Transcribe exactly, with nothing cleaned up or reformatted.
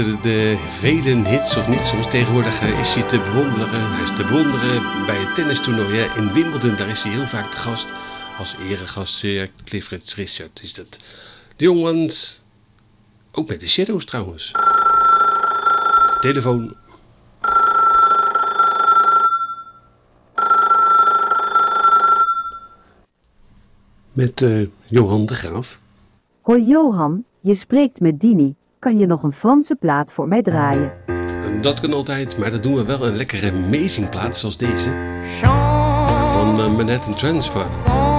De, de vele hits of niet soms. Tegenwoordig is hij te bewonderen. Hij is te bewonderen bij het tennistoernooi in Wimbledon. Daar is hij heel vaak te gast. Als eregast uh, Clifford Richard is dat. De jongens. Ook met de Shadows trouwens. Telefoon. Met uh, Johan de Graaf. Hoi Johan, je spreekt met Dini. Kan je nog een Franse plaat voor mij draaien? Dat kan altijd, maar dat doen we wel een lekkere amazing plaat zoals deze. Van uh, Manhattan Transfer.